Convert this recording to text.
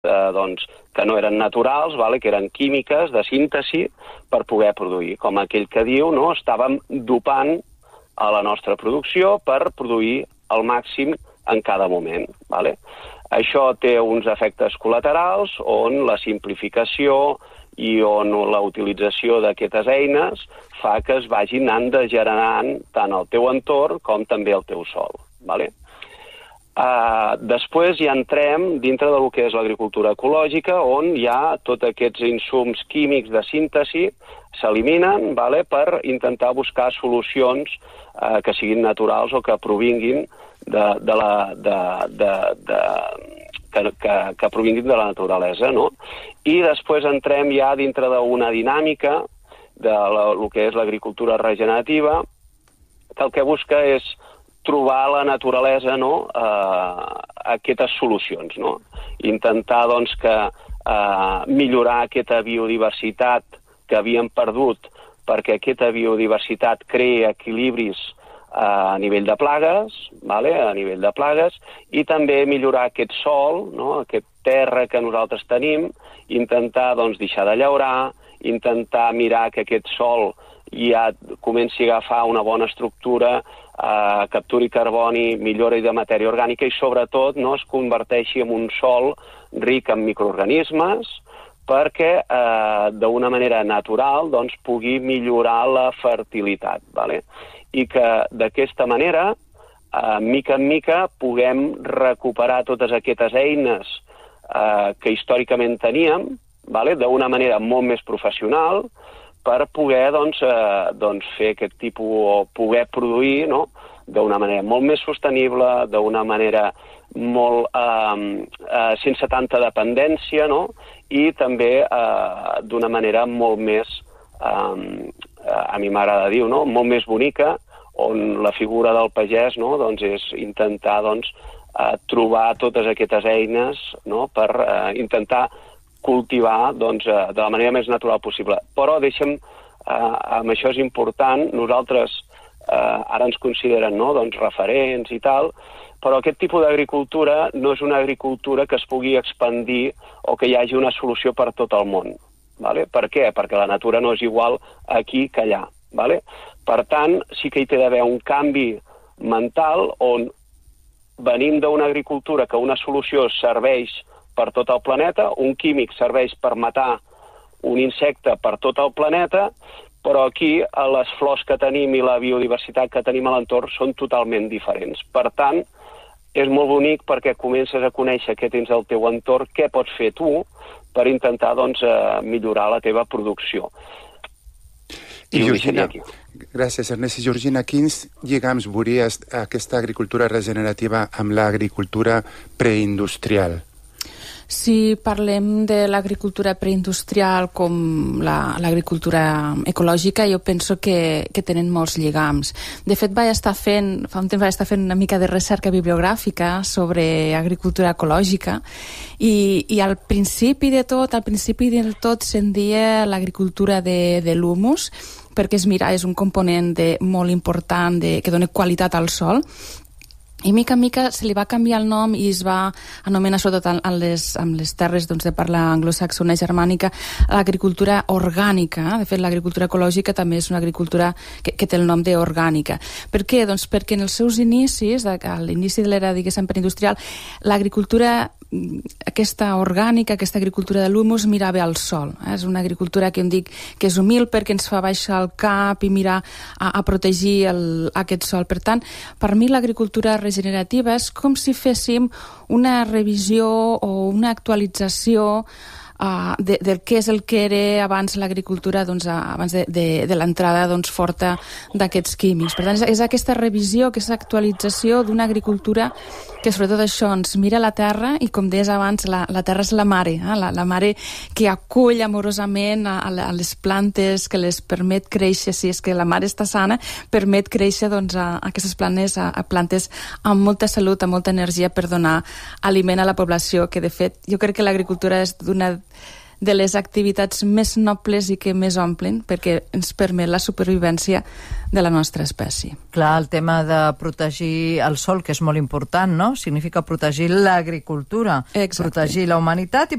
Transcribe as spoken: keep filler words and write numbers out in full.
eh, doncs, que no eren naturals, vale? Que eren químiques de síntesi per poder produir. Com aquell que diu, no? Estàvem dopant a la nostra producció per produir al màxim en cada moment. Vale? Això té uns efectes col·laterals on la simplificació i on la utilització d'aquestes eines fa que es vagin anant degenerant tant el teu entorn com també el teu sòl. Vale? Uh, després ja entrem dintre del que és l'agricultura ecològica, on hi ha tots aquests insums químics de síntesi s'eliminen, vale, per intentar buscar solucions uh, que siguin naturals o que provinguin de, de la... De, de, de, que, que, que provinguin de la naturalesa, no? I després entrem ja dintre d'una dinàmica de la, el que és l'agricultura regenerativa, que el que busca és trobar a la naturalesa, no? eh, aquestes solucions, no? Intentar doncs, que eh, millorar aquesta biodiversitat que havíem perdut, perquè aquesta biodiversitat crea equilibris eh, a nivell de plagues, vale? A nivell de plagues, i també millorar aquest sòl, no? Aquest terra que nosaltres tenim, intentar doncs, deixar de llaurar, intentar mirar que aquest sòl ja comenci a agafar una bona estructura, eh, capturi carboni, millora de matèria orgànica i sobretot no es converteixi en un sòl ric en microorganismes perquè eh, d'una manera natural doncs, pugui millorar la fertilitat. Vale? I que d'aquesta manera, eh, mica en mica, puguem recuperar totes aquestes eines eh, que històricament teníem, vale? D'una manera molt més professional, per poder doncs, eh, doncs fer aquest tipus, o poder produir no? D'una manera molt més sostenible, d'una manera molt, eh, eh, sense tanta dependència, no? I també eh, d'una manera molt més, eh, a mi m'agrada dir, no? Molt més bonica, on la figura del pagès no? Doncs és intentar doncs, eh, trobar totes aquestes eines no? Per eh, intentar cultivar doncs, de la manera més natural possible. Però deixa'm, eh, amb això és important, nosaltres eh, ara ens consideren no? Doncs, referents i tal, però aquest tipus d'agricultura no és una agricultura que es pugui expandir o que hi hagi una solució per tot el món. Vale? Per què? Perquè la natura no és igual aquí que allà. Vale? Per tant, sí que hi té d'haver un canvi mental on venim d'una agricultura que una solució serveix per tot el planeta, un químic serveix per matar un insecte per tot el planeta, però aquí les flors que tenim i la biodiversitat que tenim a l'entorn són totalment diferents. Per tant, és molt bonic perquè comences a conèixer què tens al teu entorn, què pots fer tu per intentar doncs, millorar la teva producció. I, I Georgina, gràcies Ernest. I Georgina, quins lligams veuries aquesta agricultura regenerativa amb l'agricultura preindustrial? Si parlem de l'agricultura preindustrial com la, l'agricultura ecològica, jo penso que, que tenen molts lligams. De fet, vaig estar fent, fa un temps vaig estar fent una mica de recerca bibliogràfica sobre agricultura ecològica i, i al principi de tot, al principi del tot se'n dia l'agricultura de, de l'humus, perquè és, mira, és un component de, molt important de, que dona qualitat al sòl. I mica en mica se li va canviar el nom i es va anomenar, sobretot en les, en les terres doncs, de parla anglosaxona i germànica, l'agricultura orgànica. De fet, l'agricultura ecològica també és una agricultura que, que té el nom d'orgànica. Per què? Doncs perquè en els seus inicis, a l'inici de l'era, diguéssim, preindustrial, l'agricultura aquesta orgànica, aquesta agricultura de l'humus mirava al sol. Eh? És una agricultura que em dic que és humil perquè ens fa baixar el cap i mirar a, a protegir el, aquest sol. Per tant, per mi l'agricultura regenerativa és com si féssim una revisió o una actualització Uh, de, del que és el que era abans l'agricultura, doncs, abans de, de, de l'entrada doncs, forta d'aquests químics. Per tant, és, és aquesta revisió, aquesta actualització d'una agricultura que sobretot això ens mira la terra i, com deies abans, la, la terra és la mare, eh? la, la mare que acull amorosament a, a les plantes, que les permet créixer, si és que la mare està sana, permet créixer doncs, a, a aquestes plantes, a, a plantes amb molta salut, amb molta energia per donar aliment a la població, que de fet jo crec que l'agricultura és d'una de les activitats més nobles i que més omplen, perquè ens permet la supervivència de la nostra espècie. Clar, el tema de protegir el sòl, que és molt important, no? Significa protegir l'agricultura, Exacte. protegir la humanitat i